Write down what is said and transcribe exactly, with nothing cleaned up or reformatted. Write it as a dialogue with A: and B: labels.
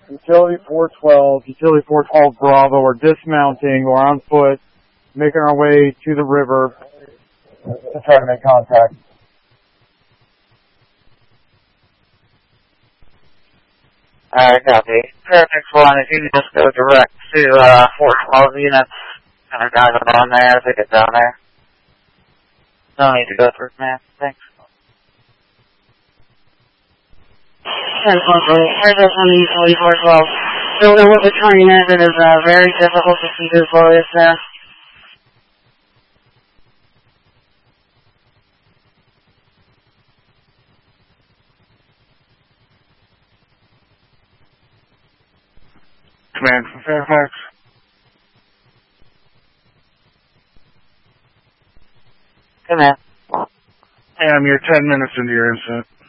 A: Utility four twelve, Utility four twelve Bravo are dismounting or on foot, making our way to the river to try to make contact.
B: Alright, copy. Paramex one, if you could just go direct to uh, four twelve units, kind of gotta go down there, take it down there. No need to go through command. Thanks. ten one, Paramex one, Utility four twelve. Don't know what the train is, it is uh, very difficult to see this voice there.
C: Command from Fairfax.
B: Command.
C: Ma'am, you're ten minutes into your incident.